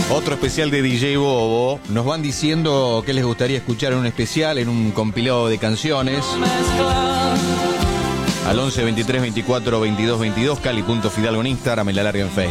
Otro especial de DJ Bobo. Nos van diciendo qué les gustaría escuchar en un especial, en un compilado de canciones. Al 11 23 24 22 22, Cali.Fidalgo en Instagram, en La Larga en Facebook.